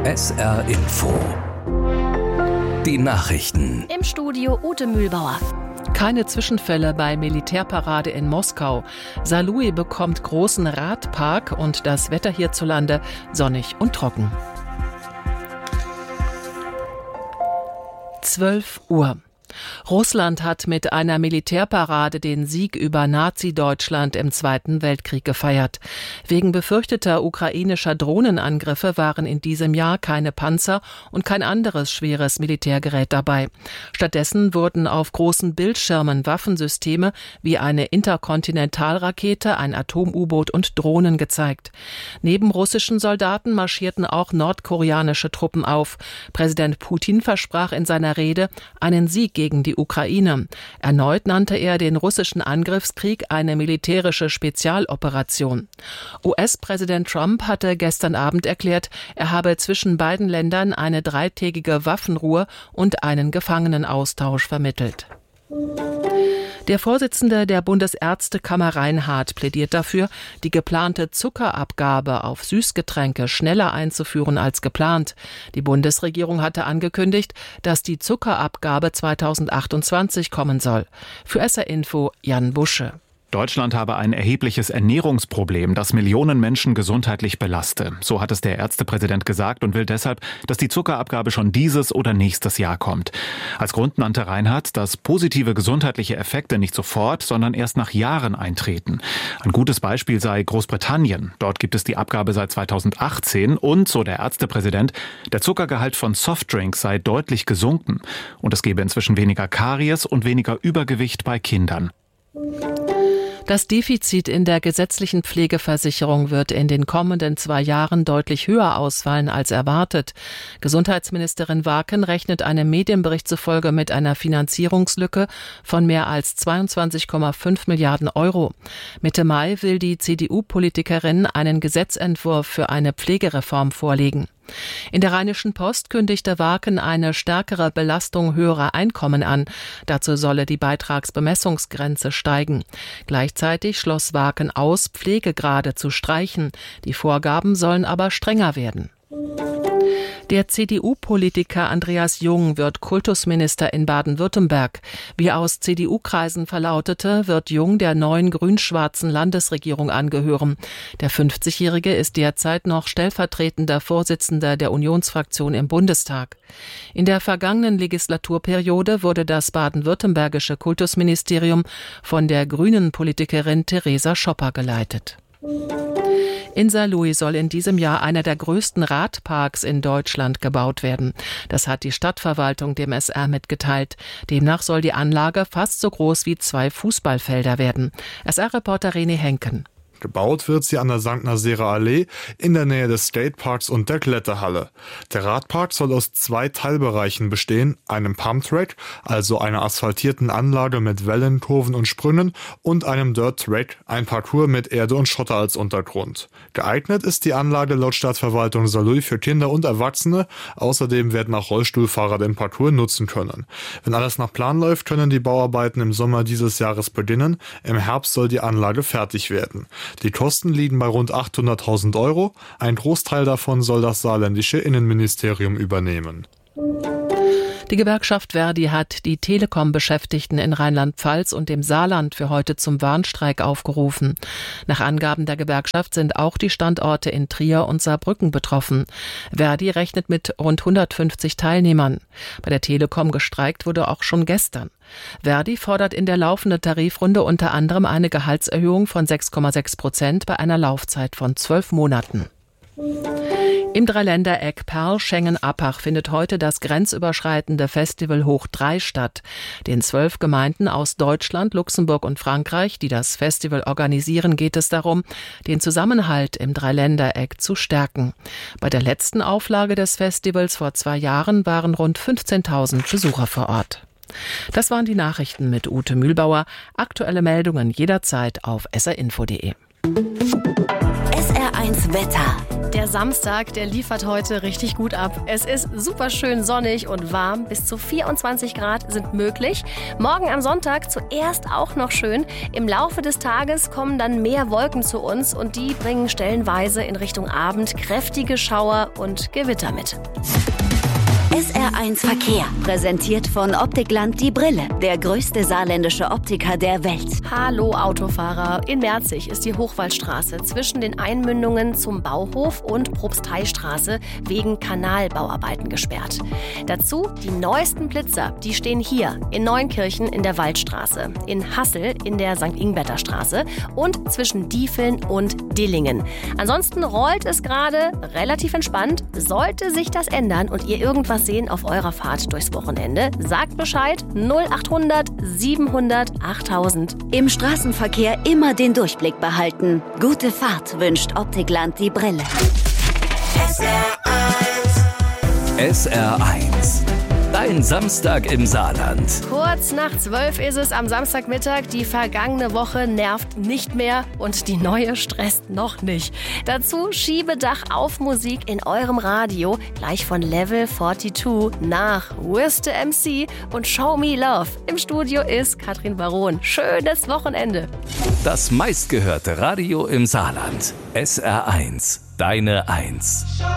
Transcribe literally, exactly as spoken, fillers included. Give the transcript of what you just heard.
S R Info. Die Nachrichten. Im Studio Ute Mühlbauer. Keine Zwischenfälle bei Militärparade in Moskau. Saarlouis bekommt großen Radpark und das Wetter hierzulande sonnig und trocken. zwölf Uhr. Russland hat mit einer Militärparade den Sieg über Nazi-Deutschland im Zweiten Weltkrieg gefeiert. Wegen befürchteter ukrainischer Drohnenangriffe waren in diesem Jahr keine Panzer und kein anderes schweres Militärgerät dabei. Stattdessen wurden auf großen Bildschirmen Waffensysteme wie eine Interkontinentalrakete, ein Atom-U-Boot und Drohnen gezeigt. Neben russischen Soldaten marschierten auch nordkoreanische Truppen auf. Präsident Putin versprach in seiner Rede einen Sieg gegen die Ukraine. Erneut nannte er den russischen Angriffskrieg eine militärische Spezialoperation. U S-Präsident Trump hatte gestern Abend erklärt, er habe zwischen beiden Ländern eine dreitägige Waffenruhe und einen Gefangenenaustausch vermittelt. Der Vorsitzende der Bundesärztekammer Reinhardt plädiert dafür, die geplante Zuckerabgabe auf Süßgetränke schneller einzuführen als geplant. Die Bundesregierung hatte angekündigt, dass die Zuckerabgabe zweitausendachtundzwanzig kommen soll. Für S R Info Jan Busche. Deutschland habe ein erhebliches Ernährungsproblem, das Millionen Menschen gesundheitlich belaste. So hat es der Ärztepräsident gesagt und will deshalb, dass die Zuckerabgabe schon dieses oder nächstes Jahr kommt. Als Grund nannte Reinhardt, dass positive gesundheitliche Effekte nicht sofort, sondern erst nach Jahren eintreten. Ein gutes Beispiel sei Großbritannien. Dort gibt es die Abgabe seit zweitausendachtzehn und, so der Ärztepräsident, der Zuckergehalt von Softdrinks sei deutlich gesunken. Und es gebe inzwischen weniger Karies und weniger Übergewicht bei Kindern. Das Defizit in der gesetzlichen Pflegeversicherung wird in den kommenden zwei Jahren deutlich höher ausfallen als erwartet. Gesundheitsministerin Warken rechnet einem Medienbericht zufolge mit einer Finanzierungslücke von mehr als zweiundzwanzig Komma fünf Milliarden Euro. Mitte Mai will die C D U-Politikerin einen Gesetzentwurf für eine Pflegereform vorlegen. In der Rheinischen Post kündigte Warken eine stärkere Belastung höherer Einkommen an. Dazu solle die Beitragsbemessungsgrenze steigen. Gleichzeitig schloss Warken aus, Pflegegrade zu streichen. Die Vorgaben sollen aber strenger werden. Der C D U-Politiker Andreas Jung wird Kultusminister in Baden-Württemberg. Wie aus C D U-Kreisen verlautete, wird Jung der neuen grün-schwarzen Landesregierung angehören. Der fünfzigjährige ist derzeit noch stellvertretender Vorsitzender der Unionsfraktion im Bundestag. In der vergangenen Legislaturperiode wurde das baden-württembergische Kultusministerium von der grünen Politikerin Theresa Schopper geleitet. In Saarlouis soll in diesem Jahr einer der größten Radparks in Deutschland gebaut werden. Das hat die Stadtverwaltung dem S R mitgeteilt. Demnach soll die Anlage fast so groß wie zwei Fußballfelder werden. S R-Reporter René Henken. Gebaut wird sie an der Sankt Nazaire Allee in der Nähe des Skateparks und der Kletterhalle. Der Radpark soll aus zwei Teilbereichen bestehen, einem Pumptrack, also einer asphaltierten Anlage mit Wellen, Kurven und Sprüngen, und einem Dirt-Track, ein Parcours mit Erde und Schotter als Untergrund. Geeignet ist die Anlage laut Stadtverwaltung Saarlouis für Kinder und Erwachsene. Außerdem werden auch Rollstuhlfahrer den Parcours nutzen können. Wenn alles nach Plan läuft, können die Bauarbeiten im Sommer dieses Jahres beginnen. Im Herbst soll die Anlage fertig werden. Die Kosten liegen bei rund achthunderttausend Euro. Ein Großteil davon soll das saarländische Innenministerium übernehmen. Die Gewerkschaft Verdi hat die Telekom-Beschäftigten in Rheinland-Pfalz und dem Saarland für heute zum Warnstreik aufgerufen. Nach Angaben der Gewerkschaft sind auch die Standorte in Trier und Saarbrücken betroffen. Verdi rechnet mit rund hundertfünfzig Teilnehmern. Bei der Telekom gestreikt wurde auch schon gestern. Verdi fordert in der laufenden Tarifrunde unter anderem eine Gehaltserhöhung von sechs Komma sechs Prozent bei einer Laufzeit von zwölf Monaten. Im Dreiländereck Perl-Schengen-Appach findet heute das grenzüberschreitende Festival Hoch drei statt. Den zwölf Gemeinden aus Deutschland, Luxemburg und Frankreich, die das Festival organisieren, geht es darum, den Zusammenhalt im Dreiländereck zu stärken. Bei der letzten Auflage des Festivals vor zwei Jahren waren rund fünfzehntausend Besucher vor Ort. Das waren die Nachrichten mit Ute Mühlbauer. Aktuelle Meldungen jederzeit auf s r info punkt de. S R eins Wetter. Der Samstag, der liefert heute richtig gut ab. Es ist super schön sonnig und warm. Bis zu vierundzwanzig Grad sind möglich. Morgen am Sonntag zuerst auch noch schön. Im Laufe des Tages kommen dann mehr Wolken zu uns und die bringen stellenweise in Richtung Abend kräftige Schauer und Gewitter mit. S R eins Verkehr. Präsentiert von Optikland die Brille. Der größte saarländische Optiker der Welt. Hallo Autofahrer. In Merzig ist die Hochwaldstraße zwischen den Einmündungen zum Bauhof und Propsteistraße wegen Kanalbauarbeiten gesperrt. Dazu die neuesten Blitzer. Die stehen hier in Neunkirchen in der Waldstraße, in Hassel in der Sankt Ingberter Straße und zwischen Diefeln und Dillingen. Ansonsten rollt es gerade relativ entspannt. Sollte sich das ändern und ihr irgendwas sehen auf eurer Fahrt durchs Wochenende, sagt Bescheid null achthundert siebenhundert achttausend. Im Straßenverkehr immer den Durchblick behalten. Gute Fahrt wünscht Optikland die Brille. S R eins. Dein Samstag im Saarland. Kurz nach zwölf ist es am Samstagmittag. Die vergangene Woche nervt nicht mehr und die neue stresst noch nicht. Dazu Schiebedach auf Musik in eurem Radio, gleich von Level zweiundvierzig nach Worst M C und Show Me Love. Im Studio ist Katrin Baron. Schönes Wochenende. Das meistgehörte Radio im Saarland. S R eins. Deine Eins.